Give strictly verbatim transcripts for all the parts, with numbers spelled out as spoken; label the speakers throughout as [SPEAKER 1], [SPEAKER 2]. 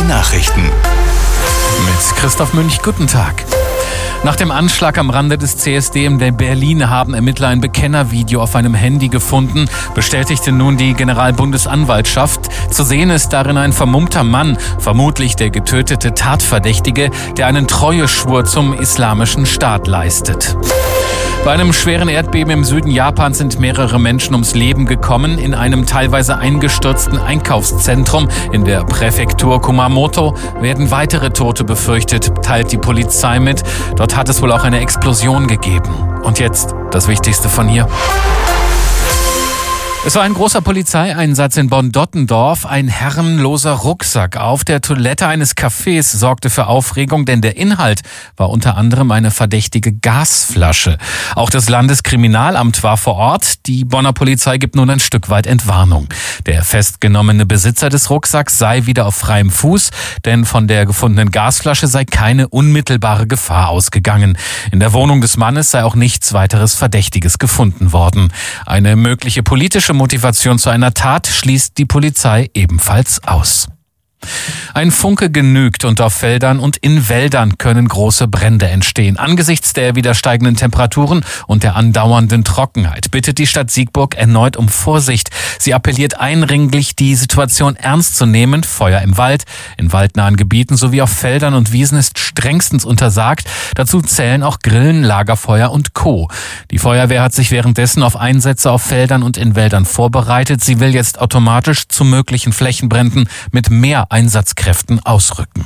[SPEAKER 1] Nachrichten.
[SPEAKER 2] Mit Christoph Münch, guten Tag. Nach dem Anschlag am Rande des C S D in Berlin haben Ermittler ein Bekennervideo auf einem Handy gefunden, bestätigte nun die Generalbundesanwaltschaft. Zu sehen ist darin ein vermummter Mann, vermutlich der getötete Tatverdächtige, der einen Treueschwur zum Islamischen Staat leistet. Bei einem schweren Erdbeben im Süden Japans sind mehrere Menschen ums Leben gekommen. In einem teilweise eingestürzten Einkaufszentrum in der Präfektur Kumamoto werden weitere Tote befürchtet, teilt die Polizei mit. Dort hat es wohl auch eine Explosion gegeben. Und jetzt das Wichtigste von hier. Es war ein großer Polizeieinsatz in Bonn-Dottendorf. Ein herrenloser Rucksack auf der Toilette eines Cafés sorgte für Aufregung, denn der Inhalt war unter anderem eine verdächtige Gasflasche. Auch das Landeskriminalamt war vor Ort. Die Bonner Polizei gibt nun ein Stück weit Entwarnung. Der festgenommene Besitzer des Rucksacks sei wieder auf freiem Fuß, denn von der gefundenen Gasflasche sei keine unmittelbare Gefahr ausgegangen. In der Wohnung des Mannes sei auch nichts weiteres Verdächtiges gefunden worden. Eine mögliche politische Motivation zu einer Tat schließt die Polizei ebenfalls aus. Ein Funke genügt und auf Feldern und in Wäldern können große Brände entstehen. Angesichts der wieder steigenden Temperaturen und der andauernden Trockenheit bittet die Stadt Siegburg erneut um Vorsicht. Sie appelliert eindringlich, die Situation ernst zu nehmen. Feuer im Wald, in waldnahen Gebieten sowie auf Feldern und Wiesen ist strengstens untersagt. Dazu zählen auch Grillen, Lagerfeuer und Co. Die Feuerwehr hat sich währenddessen auf Einsätze auf Feldern und in Wäldern vorbereitet. Sie will jetzt automatisch zu möglichen Flächenbränden mit mehr Einsatzkräften ausrücken.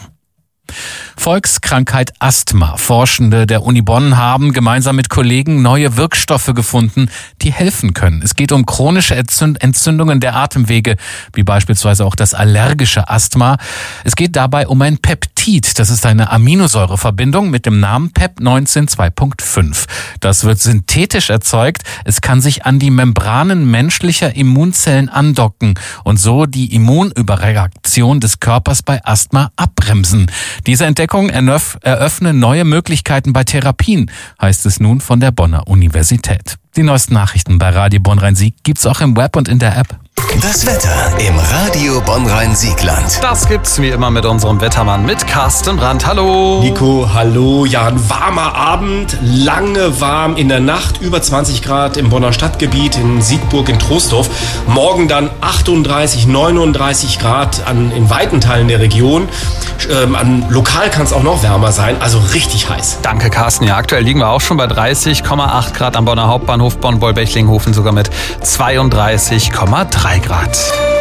[SPEAKER 2] Volkskrankheit Asthma. Forschende der Uni Bonn haben gemeinsam mit Kollegen neue Wirkstoffe gefunden, die helfen können. Es geht um chronische Entzündungen der Atemwege, wie beispielsweise auch das allergische Asthma. Es geht dabei um ein Peptid. Das ist eine Aminosäureverbindung mit dem Namen P E P neunzehn zwei Punkt fünf. Das wird synthetisch erzeugt. Es kann sich an die Membranen menschlicher Immunzellen andocken und so die Immunüberreaktion des Körpers bei Asthma abbremsen. Diese Entdeckung eröffne neue Möglichkeiten bei Therapien, heißt es nun von der Bonner Universität. Die neuesten Nachrichten bei Radio Bonn-Rhein-Sieg gibt's auch im Web und in der App.
[SPEAKER 1] Das Wetter im Radio Bonn-Rhein-Siegland.
[SPEAKER 3] Das gibt's wie immer mit unserem Wettermann, mit Carsten Brandt. Hallo.
[SPEAKER 4] Nico, hallo. Ja, ein warmer Abend, lange warm in der Nacht, über zwanzig Grad im Bonner Stadtgebiet, in Siegburg, in Troisdorf. Morgen dann achtunddreißig, neununddreißig Grad an, in weiten Teilen der Region. Ähm, an, lokal kann es auch noch wärmer sein, also richtig heiß.
[SPEAKER 3] Danke, Carsten. Ja, aktuell liegen wir auch schon bei dreißig Komma acht Grad am Bonner Hauptbahnhof Bonn-Boll-Bechlinghofen, sogar mit zweiunddreißig Komma drei Grad.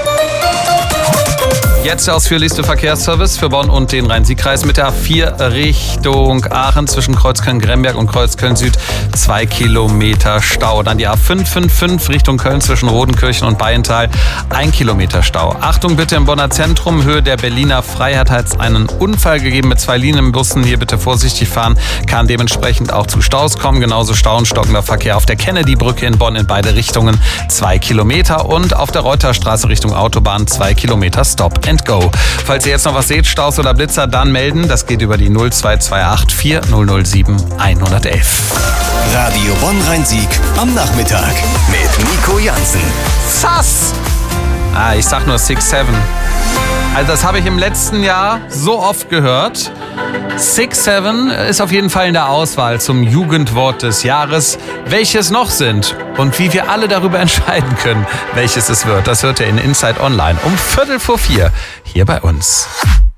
[SPEAKER 3] Jetzt der ausführlichste Verkehrsservice für Bonn und den Rhein-Sieg-Kreis mit der A vier Richtung Aachen zwischen Kreuzköln-Gremberg und Kreuzköln-Süd. Zwei Kilometer Stau. Dann die A fünf fünf fünf Richtung Köln zwischen Rodenkirchen und Bayental. Ein Kilometer Stau. Achtung bitte im Bonner Zentrum. Höhe der Berliner Freiheit hat es einen Unfall gegeben mit zwei Linienbussen. Hier bitte vorsichtig fahren. Kann dementsprechend auch zu Staus kommen. Genauso Stau und stockender Verkehr auf der Kennedy-Brücke in Bonn in beide Richtungen. Zwei Kilometer. Und auf der Reuterstraße Richtung Autobahn zwei Kilometer Stop and Go. Falls ihr jetzt noch was seht, Staus oder Blitzer, dann melden. Das geht über die null zwei zwei acht vier null null sieben eins eins eins.
[SPEAKER 1] Radio Bonn-Rhein-Sieg am Nachmittag mit Nico Jansen.
[SPEAKER 3] Sass! Ah, ich sag nur six seven. Also das habe ich im letzten Jahr so oft gehört. six seven ist auf jeden Fall in der Auswahl zum Jugendwort des Jahres. Welches noch sind und wie wir alle darüber entscheiden können, welches es wird, das hört ihr in Inside Online um Viertel vor vier hier bei uns.